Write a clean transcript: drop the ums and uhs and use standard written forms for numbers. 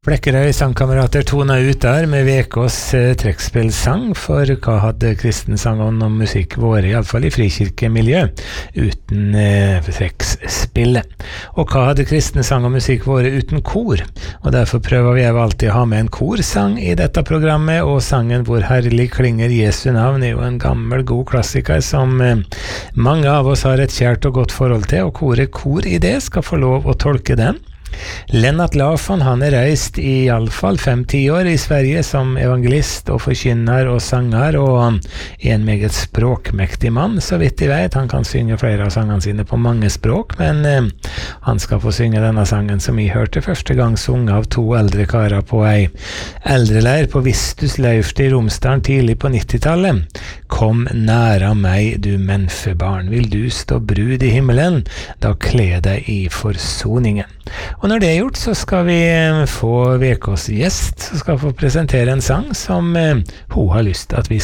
Flekkerøy sangkamerater tona ut der med VKs trekkspillsang, for hva hadde kristen sang og musikk vært, i alle fall i frikirkemiljø, uten trekkspillet. Og hva hadde kristen sang og musikk vært uten kor? Og derfor prøver vi alltid å ha med en korsang i dette programmet, og sangen Hvor herlig klinger Jesu navn er jo en gammel, god klassiker som mange av oss har et kjært og godt forhold til, og koret Kor i det skal få lov å tolke den. Lennart Larsson, han reist i alle fall 5-10 år i Sverige som evangelist og forkynner og sanger, og han en meget språkmektig mann, så vidt jeg vet. Han kan synge flere av sangene sine på mange språk, men han skal få synge denne sangen som jeg hørte første gang sunget av 2 eldre karer på ei eldreleir på Vistus Leifst i Romsdalen tidlig på 90-tallet. Kom næra meg, du menneskebarn, vil du stå brud i himmelen, da kle deg i forsoningen. Og når det er gjort, så skal vi få VKs gjest, som skal få presentere en sang som hun har lyst til at vi